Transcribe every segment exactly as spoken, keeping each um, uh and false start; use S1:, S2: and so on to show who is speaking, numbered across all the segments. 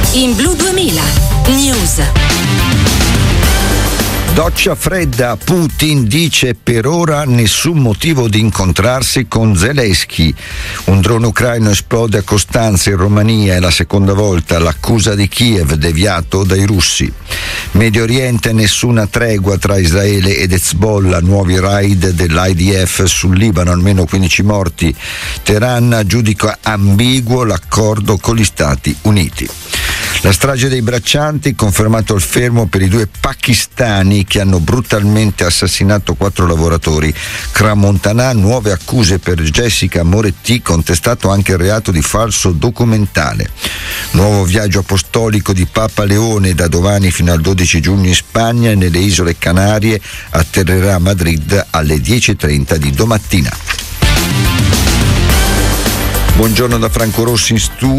S1: In Blu duemila News.
S2: Doccia fredda, Putin dice per ora nessun motivo di incontrarsi con Zelensky. Un drone ucraino esplode a Costanza in Romania, è la seconda volta, l'accusa di Kiev deviato dai russi. Medio Oriente, nessuna tregua tra Israele ed Hezbollah, nuovi raid dell'I D F sul Libano, almeno quindici morti. Teheran giudica ambiguo l'accordo con gli Stati Uniti. La strage dei braccianti, confermato il fermo per i due pakistani che hanno brutalmente assassinato quattro lavoratori. Crans-Montana, nuove accuse per Jessica Moretti, contestato anche il reato di falso documentale. Nuovo viaggio apostolico di Papa Leone da domani fino al dodici giugno in Spagna e nelle isole Canarie, atterrerà a Madrid alle dieci e trenta di domattina. Buongiorno da Franco Rossi in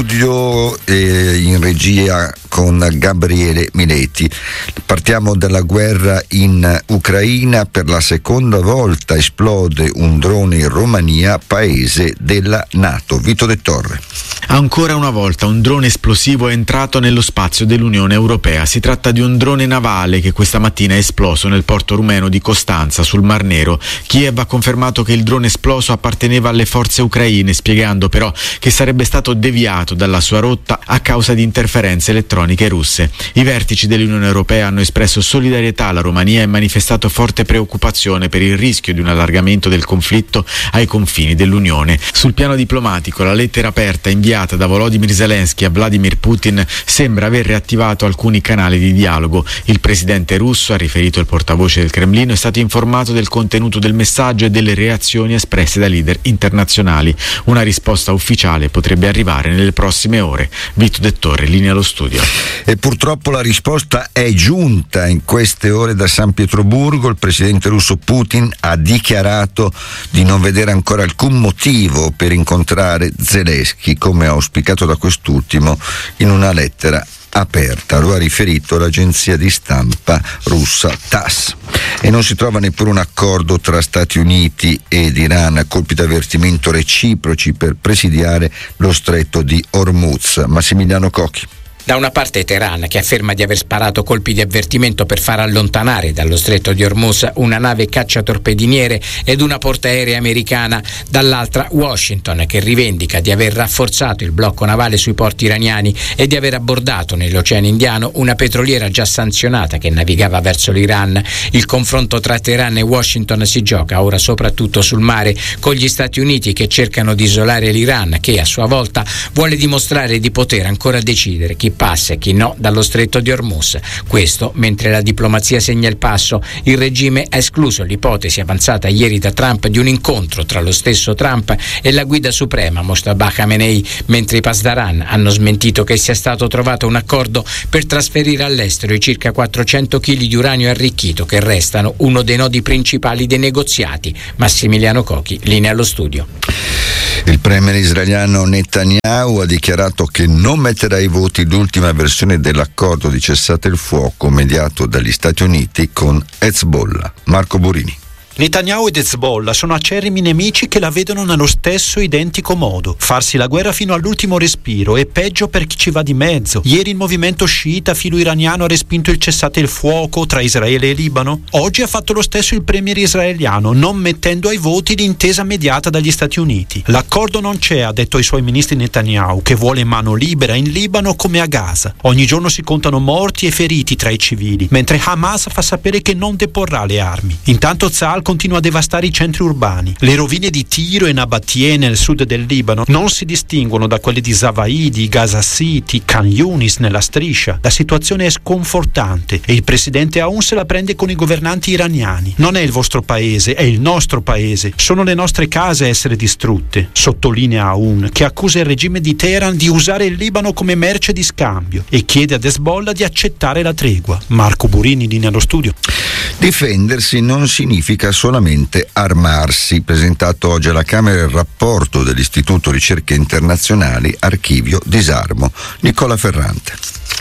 S2: studio e in regia con Gabriele Miletti. Partiamo dalla guerra in Ucraina. Per la seconda volta esplode un drone in Romania, paese della NATO. Vito De Torre.
S3: Ancora una volta un drone esplosivo è entrato nello spazio dell'Unione Europea. Si tratta di un drone navale che questa mattina è esploso nel porto rumeno di Costanza, sul Mar Nero. Kiev ha confermato che il drone esploso apparteneva alle forze ucraine, spiegando però che sarebbe stato deviato dalla sua rotta a causa di interferenze elettroniche russe. I vertici dell'Unione Europea hanno espresso solidarietà alla Romania e manifestato forte preoccupazione per il rischio di un allargamento del conflitto ai confini dell'Unione. Sul piano diplomatico, la lettera aperta inviata da Volodymyr Zelensky a Vladimir Putin sembra aver riattivato alcuni canali di dialogo. Il presidente russo, ha riferito il portavoce del Cremlino, è stato informato del contenuto del messaggio e delle reazioni espresse da leader internazionali. Una risposta ufficiale potrebbe arrivare nelle prossime ore. Vito De Torre, linea allo studio.
S2: E purtroppo la risposta è giunta in queste ore da San Pietroburgo. Il presidente russo Putin ha dichiarato di non vedere ancora alcun motivo per incontrare Zelensky, come auspicato da quest'ultimo in una lettera aperta. Lo ha riferito l'agenzia di stampa russa TASS. E non si trova neppure un accordo tra Stati Uniti ed Iran, colpi di avvertimento reciproci per presidiare lo stretto di Hormuz. Massimiliano Cocchi.
S4: Da una parte Teheran, che afferma di aver sparato colpi di avvertimento per far allontanare dallo stretto di Hormuz una nave cacciatorpediniere ed una portaerei americana, dall'altra Washington, che rivendica di aver rafforzato il blocco navale sui porti iraniani e di aver abbordato nell'Oceano Indiano una petroliera già sanzionata che navigava verso l'Iran. Il confronto tra Teheran e Washington si gioca ora soprattutto sul mare, con gli Stati Uniti che cercano di isolare l'Iran, che a sua volta vuole dimostrare di poter ancora decidere chi passa e chi no dallo stretto di Hormuz. Questo mentre la diplomazia segna il passo. Il regime ha escluso l'ipotesi avanzata ieri da Trump di un incontro tra lo stesso Trump e la guida suprema Mojtaba Khamenei, mentre i Pasdaran hanno smentito che sia stato trovato un accordo per trasferire all'estero i circa quattrocento chili di uranio arricchito che restano uno dei nodi principali dei negoziati. Massimiliano Cocchi, linea allo studio.
S2: Il premier israeliano Netanyahu ha dichiarato che non metterà ai voti l'ultima versione dell'accordo di cessate il fuoco mediato dagli Stati Uniti con Hezbollah. Marco Burini.
S5: Netanyahu ed Hezbollah sono acerrimi nemici che la vedono nello stesso identico modo. Farsi la guerra fino all'ultimo respiro è peggio per chi ci va di mezzo. Ieri il movimento sciita filo-iraniano ha respinto il cessate il fuoco tra Israele e Libano. Oggi ha fatto lo stesso il premier israeliano, non mettendo ai voti l'intesa mediata dagli Stati Uniti. L'accordo non c'è, ha detto ai suoi ministri Netanyahu, che vuole mano libera in Libano come a Gaza. Ogni giorno si contano morti e feriti tra i civili, mentre Hamas fa sapere che non deporrà le armi. Intanto Tzal continua a devastare i centri urbani. Le rovine di Tiro e Nabatie nel sud del Libano non si distinguono da quelle di Zavaidi, Gaza City, Khan Yunis nella striscia. La situazione è sconfortante e il presidente Aoun se la prende con i governanti iraniani. Non è il vostro paese, è il nostro paese. Sono le nostre case a essere distrutte, sottolinea Aoun, che accusa il regime di Teheran di usare il Libano come merce di scambio e chiede ad Hezbollah di accettare la tregua. Marco Burini, linea allo studio.
S2: Difendersi non significa solamente armarsi. Presentato oggi alla Camera il rapporto dell'Istituto Ricerche Internazionali Archivio Disarmo. Nicola Ferrante.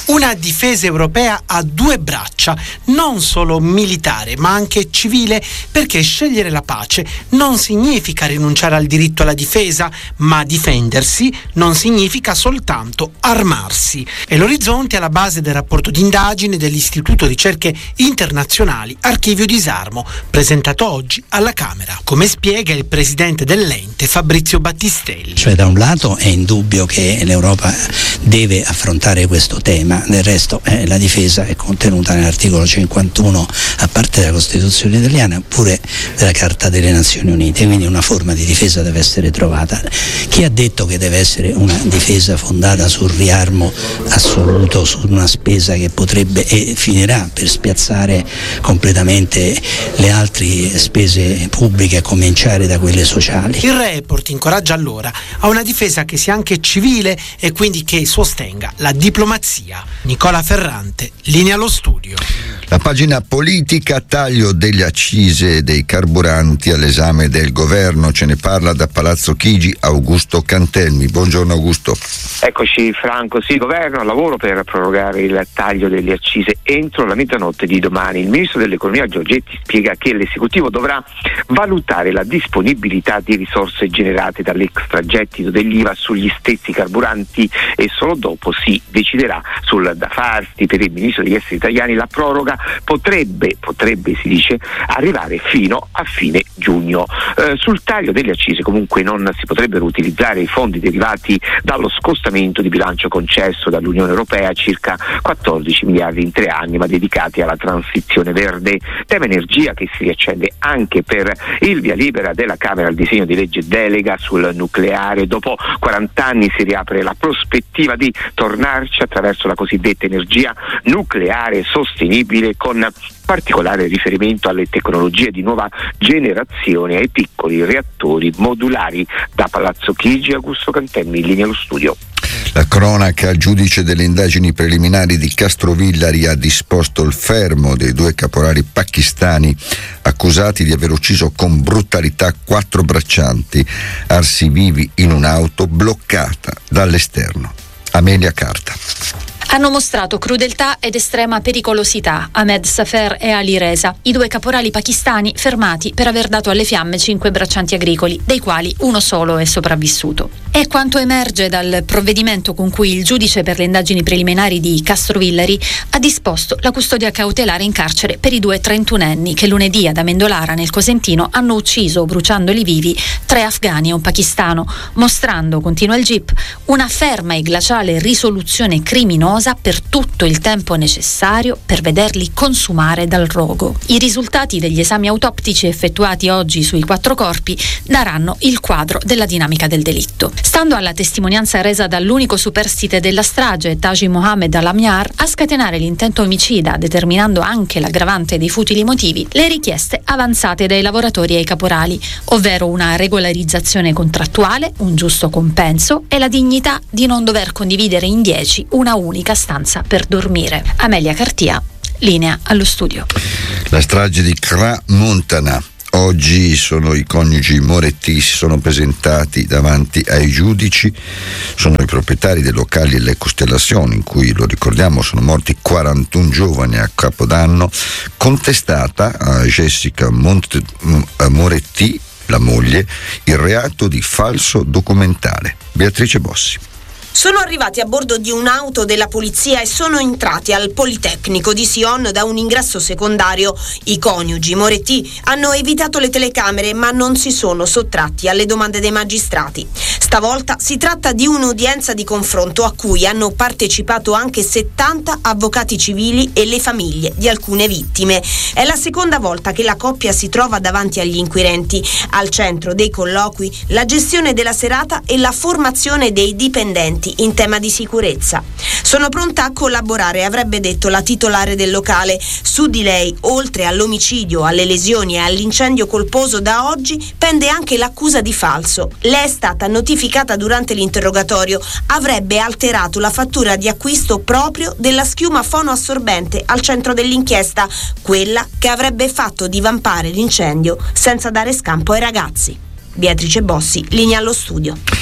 S6: Una difesa europea a due braccia, non solo militare ma anche civile, perché scegliere la pace non significa rinunciare al diritto alla difesa, ma difendersi non significa soltanto armarsi. È l'orizzonte alla base del rapporto d'indagine dell'Istituto Ricerche Internazionali Archivio Disarmo, presentato oggi alla Camera, come spiega il presidente dell'ente Fabrizio Battistelli.
S7: Cioè, da un lato è indubbio che l'Europa deve affrontare questo tema, del resto eh, la difesa è contenuta nell'articolo cinquantuno, a parte della Costituzione italiana, pure della Carta delle Nazioni Unite, quindi una forma di difesa deve essere trovata. Chi ha detto che deve essere una difesa fondata sul riarmo assoluto, su una spesa che potrebbe e finirà per spiazzare completamente le altre spese pubbliche, a cominciare da quelle sociali?
S6: Il report incoraggia allora a una difesa che sia anche civile e quindi che sostenga la diplomazia. Nicola Ferrante, linea allo studio.
S2: La pagina politica, taglio delle accise dei carburanti all'esame del governo, ce ne parla da Palazzo Chigi Augusto Cantelmi. Buongiorno Augusto.
S8: Eccoci Franco, sì, governo al lavoro per prorogare il taglio delle accise entro la mezzanotte di domani. Il ministro dell'economia Giorgetti spiega che l'esecutivo dovrà valutare la disponibilità di risorse generate dall'extragettito dell'I V A sugli stessi carburanti e solo dopo si deciderà sul da farsi. Per il ministro degli esteri italiani la proroga potrebbe, potrebbe si dice, arrivare fino a fine giugno. Eh, sul taglio delle accise comunque non si potrebbero utilizzare i fondi derivati dallo scostamento di bilancio concesso dall'Unione Europea, circa quattordici miliardi in tre anni, ma dedicati alla transizione verde. Tema energia che si riaccende anche per il via libera della Camera al disegno di legge delega sul nucleare. Dopo quaranta anni si riapre la prospettiva di tornarci attraverso la cosiddetta energia nucleare sostenibile, con particolare riferimento alle tecnologie di nuova generazione e ai piccoli reattori modulari. Da Palazzo Chigi Augusto Cantelmi, in linea allo studio.
S2: La cronaca, il giudice delle indagini preliminari di Castrovillari ha disposto il fermo dei due caporali pakistani accusati di aver ucciso con brutalità quattro braccianti arsi vivi in un'auto bloccata dall'esterno. Amelia Carta.
S9: Hanno mostrato crudeltà ed estrema pericolosità Ahmed Safer e Ali Reza, i due caporali pakistani fermati per aver dato alle fiamme cinque braccianti agricoli, dei quali uno solo è sopravvissuto. È quanto emerge dal provvedimento con cui il giudice per le indagini preliminari di Castrovillari ha disposto la custodia cautelare in carcere per i due trentunenni che lunedì ad Amendolara, nel Cosentino, hanno ucciso, bruciandoli vivi, tre afghani e un pakistano, mostrando, continua il G I P, una ferma e glaciale risoluzione criminosa per tutto il tempo necessario per vederli consumare dal rogo. I risultati degli esami autoptici effettuati oggi sui quattro corpi daranno il quadro della dinamica del delitto. Stando alla testimonianza resa dall'unico superstite della strage, Taji Mohammed Al-Amyar, a scatenare l'intento omicida, determinando anche l'aggravante dei futili motivi, le richieste avanzate dai lavoratori e ai caporali, ovvero una regolarizzazione contrattuale, un giusto compenso e la dignità di non dover condividere in dieci una unica stanza per dormire. Amelia Cartia, linea allo studio.
S2: La strage di Crans-Montana. Oggi sono i coniugi Moretti, si sono presentati davanti ai giudici, sono i proprietari dei locali Le Costellazioni, in cui, lo ricordiamo, sono morti quarantuno giovani a Capodanno, contestata a Jessica Mont- Moretti, la moglie, il reato di falso documentale. Beatrice Bossi.
S10: Sono arrivati a bordo di un'auto della polizia e sono entrati al Politecnico di Sion da un ingresso secondario. I coniugi Moretti hanno evitato le telecamere ma non si sono sottratti alle domande dei magistrati. Stavolta si tratta di un'udienza di confronto a cui hanno partecipato anche settanta avvocati civili e le famiglie di alcune vittime. È la seconda volta che la coppia si trova davanti agli inquirenti. Al centro dei colloqui la gestione della serata e la formazione dei dipendenti in tema di sicurezza. Sono pronta a collaborare, avrebbe detto la titolare del locale. Su di lei, oltre all'omicidio, alle lesioni e all'incendio colposo, da oggi pende anche l'accusa di falso. Lei è stata notificata durante l'interrogatorio. Avrebbe alterato la fattura di acquisto proprio della schiuma fonoassorbente al centro dell'inchiesta, quella che avrebbe fatto divampare l'incendio senza dare scampo ai ragazzi. Beatrice Bossi, linea allo studio.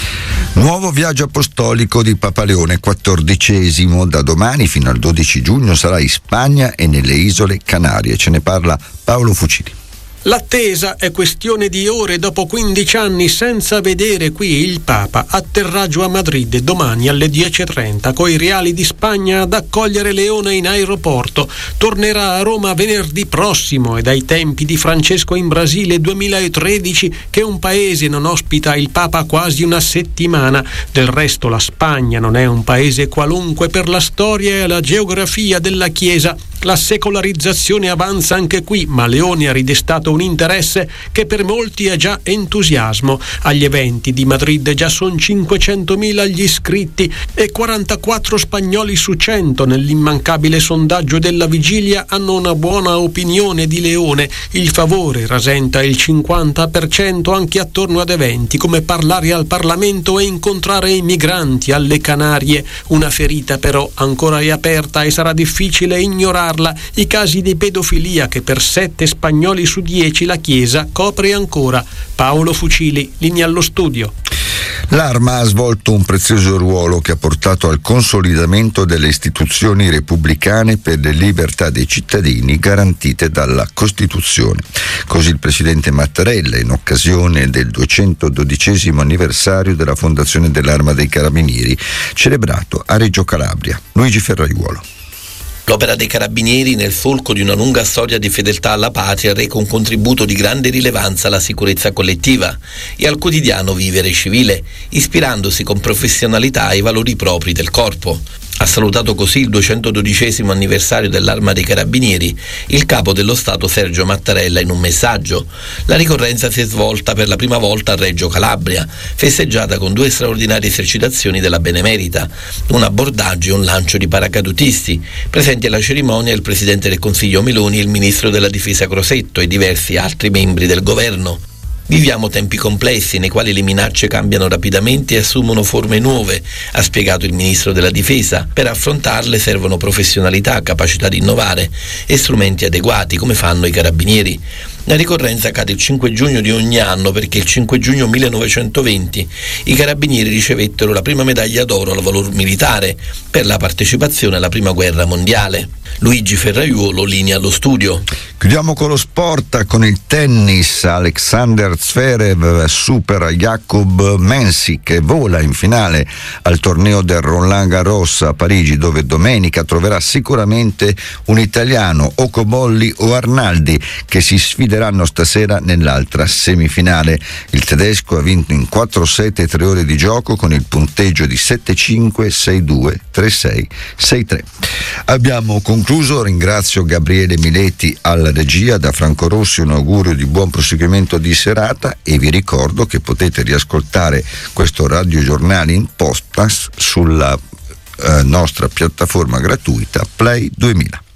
S2: Nuovo viaggio apostolico di Papa Leone quattordicesimo. Da domani fino al dodici giugno sarà in Spagna e nelle isole Canarie. Ce ne parla Paolo Fucili.
S11: L'attesa è questione di ore. Dopo quindici anni senza vedere qui il Papa, atterraggio a Madrid domani alle dieci e trenta coi reali di Spagna ad accogliere Leone in aeroporto. Tornerà a Roma venerdì prossimo e dai tempi di Francesco in Brasile duemilatredici che un paese non ospita il Papa quasi una settimana. Del resto la Spagna non è un paese qualunque per la storia e la geografia della Chiesa. La secolarizzazione avanza anche qui, ma Leone ha ridestato un interesse che per molti è già entusiasmo. Agli eventi di Madrid già sono cinquecentomila gli iscritti e quarantaquattro spagnoli su cento nell'immancabile sondaggio della vigilia hanno una buona opinione di Leone. Il favore rasenta il cinquanta per cento anche attorno ad eventi come parlare al Parlamento e incontrare i migranti alle Canarie. Una ferita però ancora è aperta e sarà difficile ignorare i casi di pedofilia che per sette spagnoli su dieci la Chiesa copre ancora. Paolo Fucili, linea allo studio.
S2: L'Arma ha svolto un prezioso ruolo che ha portato al consolidamento delle istituzioni repubblicane per le libertà dei cittadini garantite dalla Costituzione. Così il presidente Mattarella, in occasione del duecentododicesimo anniversario della fondazione dell'Arma dei Carabinieri, celebrato a Reggio Calabria. Luigi Ferraiuolo.
S12: L'opera dei Carabinieri, nel solco di una lunga storia di fedeltà alla patria, reca un contributo di grande rilevanza alla sicurezza collettiva e al quotidiano vivere civile, ispirandosi con professionalità ai valori propri del corpo. Ha salutato così il duecentododicesimo anniversario dell'Arma dei Carabinieri il capo dello Stato Sergio Mattarella in un messaggio. La ricorrenza si è svolta per la prima volta a Reggio Calabria, festeggiata con due straordinarie esercitazioni della Benemerita, un abbordaggio e un lancio di paracadutisti. Presenti alla cerimonia il Presidente del Consiglio Meloni e il Ministro della Difesa Crosetto e diversi altri membri del governo. Viviamo tempi complessi nei quali le minacce cambiano rapidamente e assumono forme nuove, ha spiegato il Ministro della Difesa. Per affrontarle servono professionalità, capacità di innovare e strumenti adeguati, come fanno i Carabinieri. La ricorrenza cade il cinque giugno di ogni anno perché il cinque giugno millenovecentoventi i Carabinieri ricevettero la prima medaglia d'oro al valor militare per la partecipazione alla Prima Guerra Mondiale. Luigi Ferraiuolo, linea allo studio.
S2: Chiudiamo con lo sport, con il tennis. Alexander Zverev supera Jakub Mensik che vola in finale al torneo del Roland Garros a Parigi, dove domenica troverà sicuramente un italiano, o Cobolli o Arnaldi, che si sfideranno stasera nell'altra semifinale. Il tedesco ha vinto in quattro set e tre ore di gioco con il punteggio di sette cinque, sei due, tre sei, sei tre. Abbiamo concluso, ringrazio Gabriele Mileti alla regia, da Franco Rossi un augurio di buon proseguimento di serata e vi ricordo che potete riascoltare questo radiogiornale in podcast sulla eh, nostra piattaforma gratuita Play duemila.